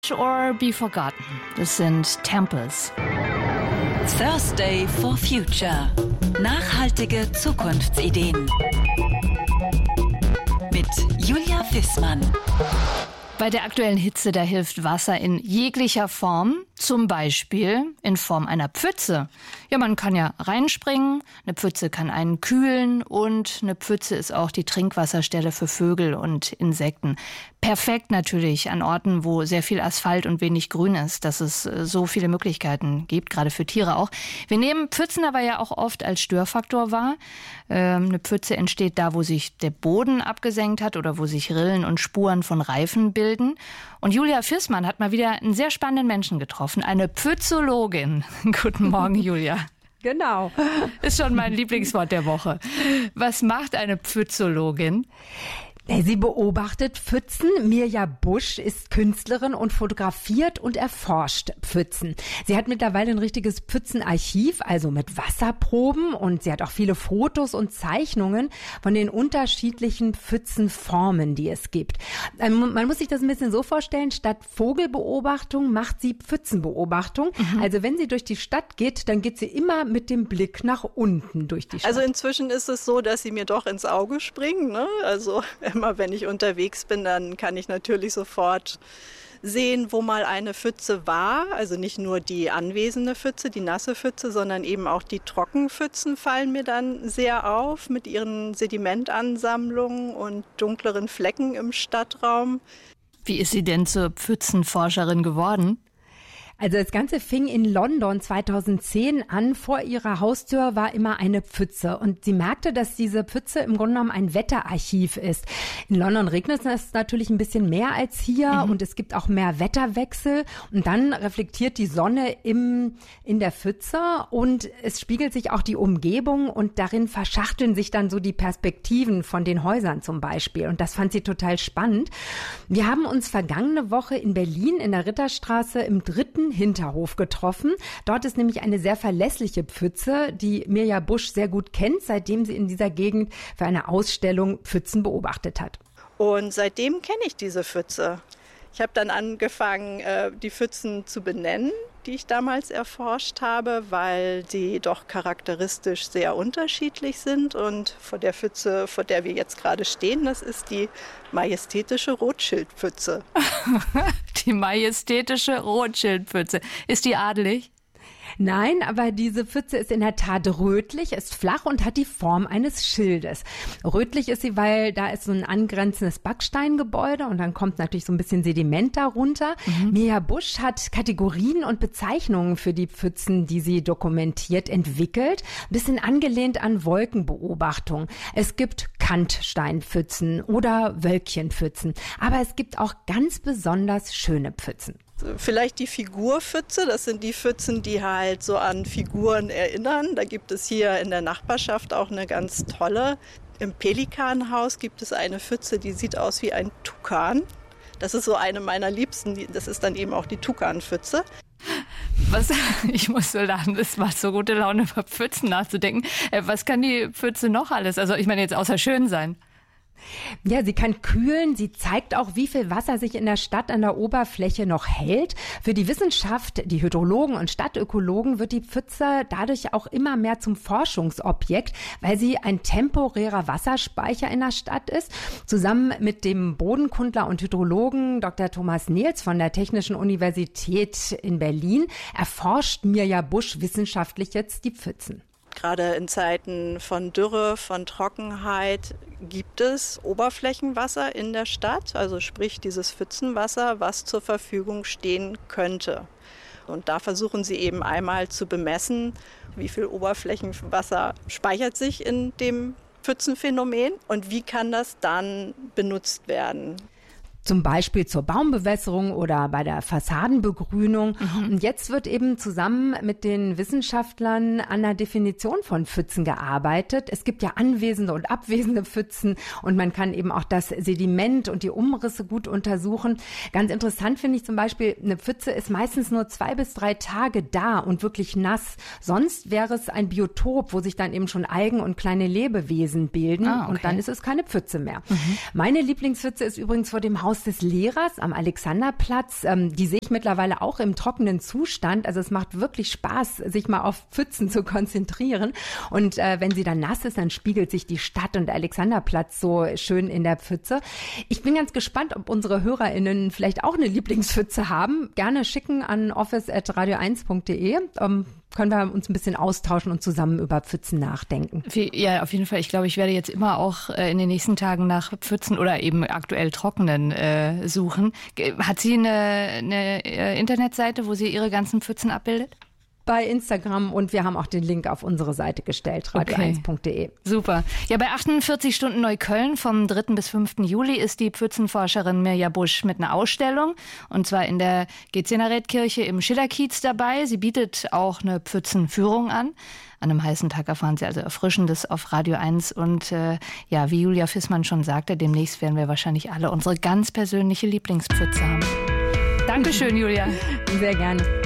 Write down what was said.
Or Be Forgotten. Das sind Temples. Thursday for Future. Nachhaltige Zukunftsideen. Mit Julia Wissmann. Bei der aktuellen Hitze, da hilft Wasser in jeglicher Form, zum Beispiel in Form einer Pfütze. Ja, man kann ja reinspringen, eine Pfütze kann einen kühlen und eine Pfütze ist auch die Trinkwasserstelle für Vögel und Insekten. Perfekt natürlich an Orten, wo sehr viel Asphalt und wenig Grün ist, dass es so viele Möglichkeiten gibt, gerade für Tiere auch. Wir nehmen Pfützen aber ja auch oft als Störfaktor wahr. Eine Pfütze entsteht da, wo sich der Boden abgesenkt hat oder wo sich Rillen und Spuren von Reifen bilden. Und Julia Wissmann hat mal wieder einen sehr spannenden Menschen getroffen, eine Pfützologin. Guten Morgen, Julia. Genau. Ist schon mein Lieblingswort der Woche. Was macht eine Pfützologin? Sie beobachtet Pfützen. Mirja Busch ist Künstlerin und fotografiert und erforscht Pfützen. Sie hat mittlerweile ein richtiges Pfützenarchiv, also mit Wasserproben, und sie hat auch viele Fotos und Zeichnungen von den unterschiedlichen Pfützenformen, die es gibt. Man muss sich das ein bisschen so vorstellen, statt Vogelbeobachtung macht sie Pfützenbeobachtung. Also wenn sie durch die Stadt geht, dann geht sie immer mit dem Blick nach unten durch die Stadt. Also inzwischen ist es so, dass sie mir doch ins Auge springen, ne? Also immer wenn ich unterwegs bin, dann kann ich natürlich sofort sehen, wo mal eine Pfütze war. Also nicht nur die anwesende Pfütze, die nasse Pfütze, sondern eben auch die Trockenpfützen fallen mir dann sehr auf mit ihren Sedimentansammlungen und dunkleren Flecken im Stadtraum. Wie ist sie denn zur Pfützenforscherin geworden? Also das Ganze fing in London 2010 an. Vor ihrer Haustür war immer eine Pfütze. Und sie merkte, dass diese Pfütze im Grunde genommen ein Wetterarchiv ist. In London regnet es natürlich ein bisschen mehr als hier und es gibt auch mehr Wetterwechsel. Und dann reflektiert die Sonne in der Pfütze und es spiegelt sich auch die Umgebung und darin verschachteln sich dann so die Perspektiven von den Häusern zum Beispiel. Und das fand sie total spannend. Wir haben uns vergangene Woche in Berlin in der Ritterstraße im 3. Hinterhof getroffen. Dort ist nämlich eine sehr verlässliche Pfütze, die Mirja Busch sehr gut kennt, seitdem sie in dieser Gegend für eine Ausstellung Pfützen beobachtet hat. Und seitdem kenne ich diese Pfütze. Ich habe dann angefangen, die Pfützen zu benennen, die ich damals erforscht habe, weil sie doch charakteristisch sehr unterschiedlich sind. Und vor der Pfütze, vor der wir jetzt gerade stehen, das ist die majestätische Rotschildpfütze. Die majestätische Rotschildpfütze. Ist die adelig? Nein, aber diese Pfütze ist in der Tat rötlich, ist flach und hat die Form eines Schildes. Rötlich ist sie, weil da ist so ein angrenzendes Backsteingebäude und dann kommt natürlich so ein bisschen Sediment darunter. Mirja Busch hat Kategorien und Bezeichnungen für die Pfützen, die sie dokumentiert, entwickelt. Ein bisschen angelehnt an Wolkenbeobachtung. Es gibt Kantsteinpfützen oder Wölkchenpfützen, aber es gibt auch ganz besonders schöne Pfützen. Vielleicht die Figurpfütze, das sind die Pfützen, die halt so an Figuren erinnern. Da gibt es hier in der Nachbarschaft auch eine ganz tolle. Im Pelikanhaus gibt es eine Pfütze, die sieht aus wie ein Tukan. Das ist so eine meiner Liebsten, das ist dann eben auch die Tukanpfütze. Ich muss so lachen, es macht so gute Laune, über Pfützen nachzudenken. Was kann die Pfütze noch alles? Also ich meine jetzt außer schön sein. Ja, sie kann kühlen. Sie zeigt auch, wie viel Wasser sich in der Stadt an der Oberfläche noch hält. Für die Wissenschaft, die Hydrologen und Stadtökologen, wird die Pfütze dadurch auch immer mehr zum Forschungsobjekt, weil sie ein temporärer Wasserspeicher in der Stadt ist. Zusammen mit dem Bodenkundler und Hydrologen Dr. Thomas Nehls von der Technischen Universität in Berlin erforscht Mirja Busch wissenschaftlich jetzt die Pfützen. Gerade in Zeiten von Dürre, von Trockenheit gibt es Oberflächenwasser in der Stadt, also sprich dieses Pfützenwasser, was zur Verfügung stehen könnte. Und da versuchen sie eben einmal zu bemessen, wie viel Oberflächenwasser speichert sich in dem Pfützenphänomen und wie kann das dann benutzt werden. Zum Beispiel zur Baumbewässerung oder bei der Fassadenbegrünung. Und jetzt wird eben zusammen mit den Wissenschaftlern an der Definition von Pfützen gearbeitet. Es gibt ja anwesende und abwesende Pfützen und man kann eben auch das Sediment und die Umrisse gut untersuchen. Ganz interessant finde ich zum Beispiel, eine Pfütze ist meistens nur 2 bis 3 Tage da und wirklich nass. Sonst wäre es ein Biotop, wo sich dann eben schon Algen und kleine Lebewesen bilden und dann ist es keine Pfütze mehr. Meine Lieblingspfütze ist übrigens vor dem Haus Haus des Lehrers am Alexanderplatz. Die sehe ich mittlerweile auch im trockenen Zustand. Also es macht wirklich Spaß, sich mal auf Pfützen zu konzentrieren. Und wenn sie dann nass ist, dann spiegelt sich die Stadt und der Alexanderplatz so schön in der Pfütze. Ich bin ganz gespannt, ob unsere HörerInnen vielleicht auch eine Lieblingspfütze haben. Gerne schicken an office@radio1.de. Können wir uns ein bisschen austauschen und zusammen über Pfützen nachdenken. Ja, auf jeden Fall. Ich glaube, ich werde jetzt immer auch in den nächsten Tagen nach Pfützen oder eben aktuell trockenen suchen. Hat sie eine Internetseite, wo sie ihre ganzen Pfützen abbildet? Bei Instagram und wir haben auch den Link auf unsere Seite gestellt, radio1.de. Super. Ja, bei 48 Stunden Neukölln vom 3. bis 5. Juli ist die Pfützenforscherin Mirja Busch mit einer Ausstellung und zwar in der Gezenaretkirche im Schillerkiez dabei. Sie bietet auch eine Pfützenführung an. An einem heißen Tag erfahren Sie also Erfrischendes auf Radio 1 und ja, wie Julia Fissmann schon sagte, demnächst werden wir wahrscheinlich alle unsere ganz persönliche Lieblingspfütze haben. Dankeschön, Julia. Sehr gerne.